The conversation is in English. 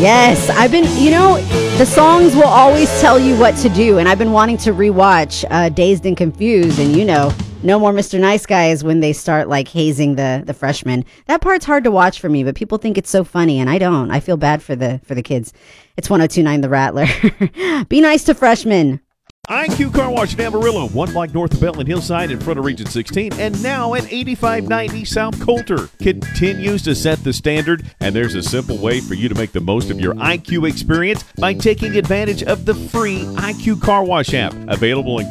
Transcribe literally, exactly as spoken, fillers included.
Yes, I've been, you know, the songs will always tell you what to do. And I've been wanting to rewatch uh, Dazed and Confused. And, you know, no more Mister Nice Guys when they start like hazing the, the freshmen. That part's hard to watch for me, but people think it's so funny. And I don't. I feel bad for the for the kids. It's one oh two point nine The Rattler. Be nice to freshmen. I Q Car Wash in Amarillo, one block north of Belton Hillside in front of Region sixteen, and now at eighty-five ninety South Coulter. Continues to set the standard, and there's a simple way for you to make the most of your I Q experience by taking advantage of the free I Q Car Wash app, available in